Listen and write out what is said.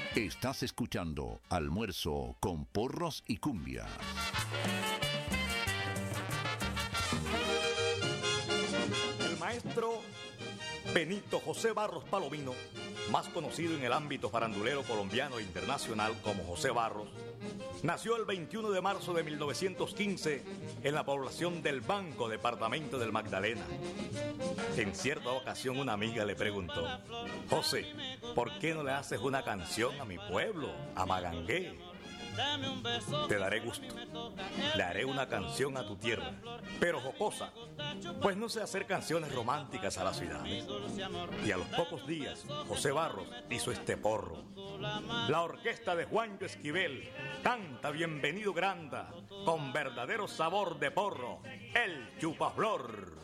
Estás escuchando Almuerzo con Porros y Cumbia. El maestro Benito José Barros Palomino, más conocido en el ámbito farandulero colombiano e internacional como José Barros, nació el 21 de marzo de 1915 en la población del Banco, departamento del Magdalena. En cierta ocasión una amiga le preguntó: José, ¿por qué no le haces una canción a mi pueblo, a Magangué? Te daré gusto, le haré una canción a tu tierra, pero jocosa, pues no sé hacer canciones románticas a las ciudades. Y a los pocos días, José Barros hizo este porro. La orquesta de Juancho Esquivel canta Bienvenido Granda, con verdadero sabor de porro, el chupaflor.